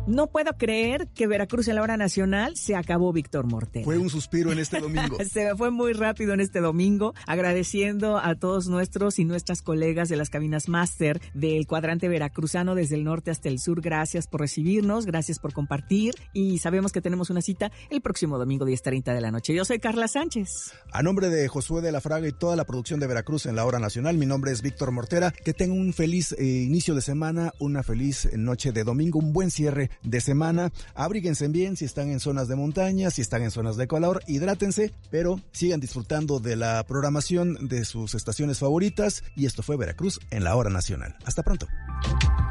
No puedo creer que Veracruz en la hora nacional se acabó, Víctor Mortera. Fue un suspiro en este domingo. Se me fue muy rápido en este domingo, agradeciendo a todos nuestros y nuestras colegas de las cabinas máster del cuadrante veracruzano desde el norte hasta el sur. Gracias por recibirnos, gracias por compartir y sabemos que tenemos una cita el próximo domingo 10:30 de la noche. Yo soy Carla Sánchez. A nombre de Josué de la Fraga y toda la producción de Veracruz en la hora nacional, mi nombre es Víctor Mortera. Que tengan un feliz inicio de semana, una feliz noche de domingo, un buen cierre de semana. Abríguense bien si están en zonas de montaña, si están en zonas de calor, hidrátense, pero sigan disfrutando de la programación de sus estaciones favoritas. Y esto fue Veracruz en la hora nacional. Hasta pronto.